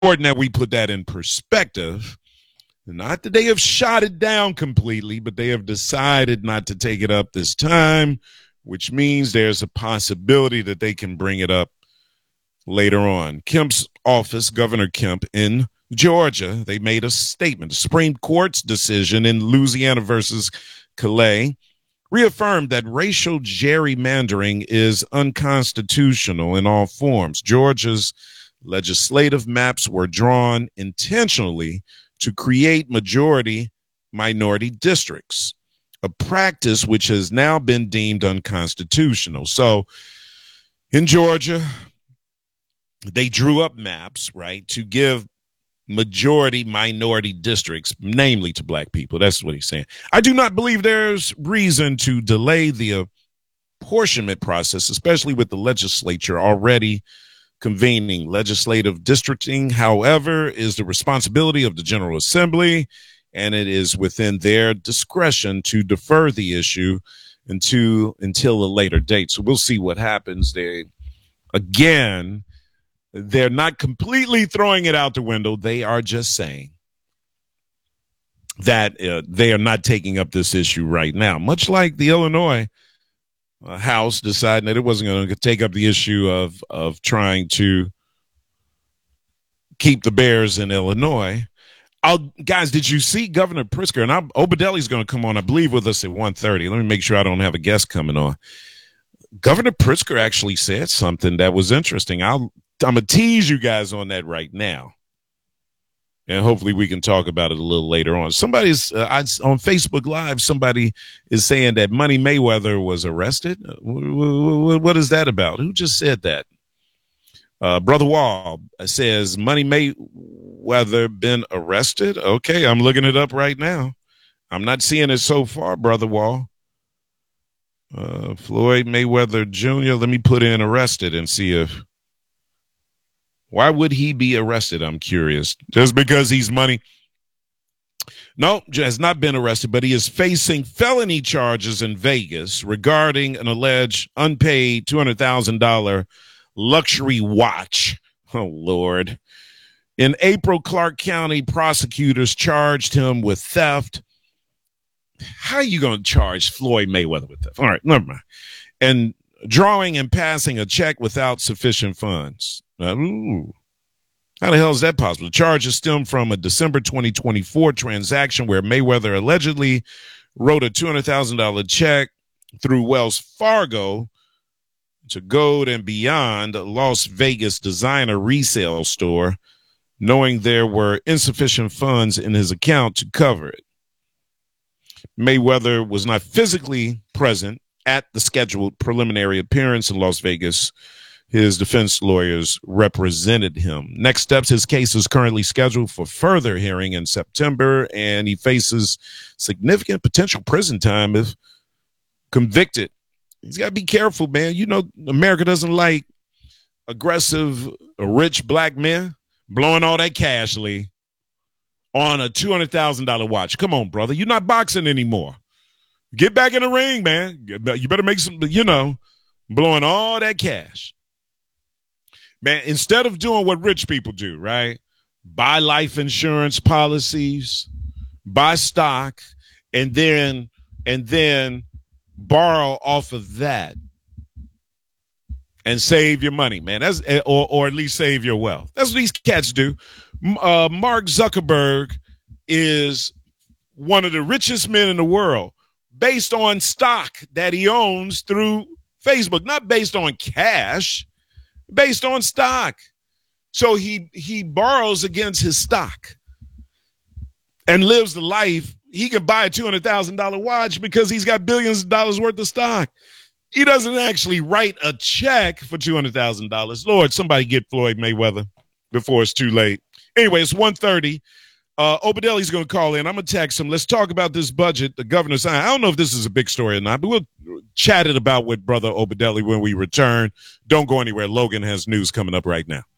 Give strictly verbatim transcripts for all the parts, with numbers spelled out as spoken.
important that we put that in perspective. Not that they have shot it down completely, but they have decided not to take it up this time, which means there's a possibility that they can bring it up later on. Kemp's office, Governor Kemp in Georgia, they made a statement. The Supreme Court's decision in Louisiana versus Calais reaffirmed that racial gerrymandering is unconstitutional in all forms. Georgia's legislative maps were drawn intentionally to create majority minority districts, a practice which has now been deemed unconstitutional. So in Georgia, they drew up maps, right, to give majority minority districts, namely to black people. That's what he's saying. I do not believe there's reason to delay the apportionment process, especially with the legislature already convening. Legislative districting, however, is the responsibility of the General Assembly, and it is within their discretion to defer the issue until, until a later date. So we'll see what happens. They, again, they're not completely throwing it out the window. They are just saying that uh, they are not taking up this issue right now, much like the Illinois uh, House deciding that it wasn't going to take up the issue of, of trying to keep the Bears in Illinois. I'll, guys, did you see Governor Pritzker? And I'm, Obadeli's going to come on, I believe, with us at one thirty. Let me make sure I don't have a guest coming on. Governor Pritzker actually said something that was interesting. I'll, I'm going to tease you guys on that right now. And hopefully we can talk about it a little later on. Somebody's uh, I, on Facebook Live, somebody is saying that Money Mayweather was arrested. What, what is that about? Who just said that? Uh, Brother Wall says Money Mayweather been arrested. Okay, I'm looking it up right now. I'm not seeing it so far, Brother Wall. Uh, Floyd Mayweather Junior Let me put in arrested and see if. Why would he be arrested? I'm curious. Just because he's money? No, has not been arrested, but he is facing felony charges in Vegas regarding an alleged unpaid two hundred thousand dollars luxury watch. Oh, Lord. In April, Clark County prosecutors charged him with theft. How are you going to charge Floyd Mayweather with theft? All right, never mind. And drawing and passing a check without sufficient funds. Uh, ooh. How the hell is that possible? The charges stem from a December twenty twenty-four transaction where Mayweather allegedly wrote a two hundred thousand dollars check through Wells Fargo to Gold and Beyond, a Las Vegas designer resale store, knowing there were insufficient funds in his account to cover it. Mayweather was not physically present at the scheduled preliminary appearance in Las Vegas. His defense lawyers represented him. Next steps, his case is currently scheduled for further hearing in September, and he faces significant potential prison time if convicted. He's got to be careful, man. You know, America doesn't like aggressive, rich black men blowing all that cash, Lee, on a two hundred thousand dollars watch. Come on, brother. You're not boxing anymore. Get back in the ring, man. You better make some, you know, blowing all that cash. Man, instead of doing what rich people do, right? Buy life insurance policies, buy stock, and then and then borrow off of that and save your money, man. That's or or at least save your wealth. That's what these cats do. Uh, Mark Zuckerberg is one of the richest men in the world based on stock that he owns through Facebook, not based on cash. Based on stock. So he he borrows against his stock and lives the life. He can buy a two hundred thousand dollars watch because he's got billions of dollars worth of stock. He doesn't actually write a check for two hundred thousand dollars. Lord, somebody get Floyd Mayweather before it's too late. Anyway, it's one thirty. Uh, Obadeli's going to call in. I'm going to text him. Let's talk about this budget the governor signed. I don't know if this is a big story or not, but we'll chat it about with Brother Obadeli when we return. Don't go anywhere. Logan has news coming up right now.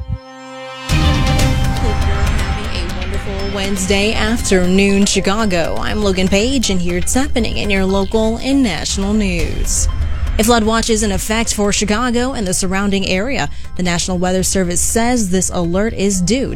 Hope you're having a wonderful Wednesday afternoon, Chicago. I'm Logan Page, and here's what's happening in your local and national news. A flood watch is in effect for Chicago and the surrounding area. The National Weather Service says this alert is due